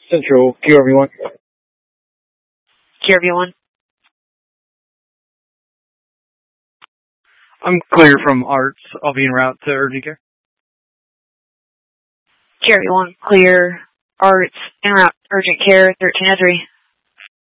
Central, QRV1. QRV1. I'm clear from Arts. I'll be en route to urgent care. QRV1, clear. Arts, en route, urgent care, 13 Esri.